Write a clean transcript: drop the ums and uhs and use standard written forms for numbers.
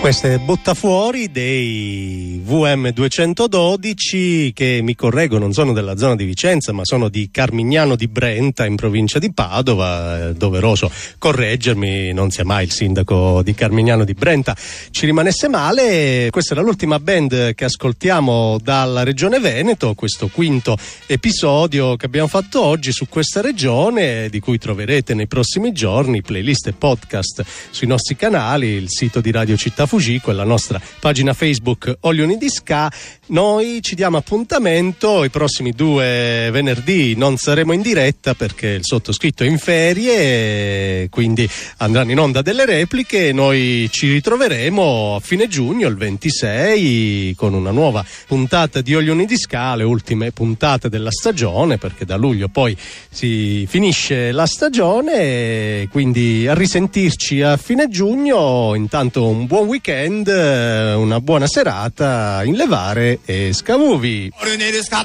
Questo è Buttafuori dei VM212 che, mi correggo, non sono della zona di Vicenza ma sono di Carmignano di Brenta in provincia di Padova. È doveroso correggermi, non sia mai il sindaco di Carmignano di Brenta ci rimanesse male. Questa era l'ultima band che ascoltiamo dalla regione Veneto, questo quinto episodio che abbiamo fatto oggi su questa regione, di cui troverete nei prossimi giorni playlist e podcast sui nostri canali, il sito di Radio Città Fugico e la nostra pagina Facebook Oglioni di Ska. Noi ci diamo appuntamento i prossimi 2 venerdì, non saremo in diretta perché il sottoscritto è in ferie, quindi andranno in onda delle repliche. Noi ci ritroveremo a fine giugno, il 26, con una nuova puntata di Oglioni di Ska, le ultime puntate della stagione, perché da luglio poi si finisce la stagione, quindi a risentirci a fine giugno. Intanto un buon weekend, una buona serata in Levare e Scavuvi.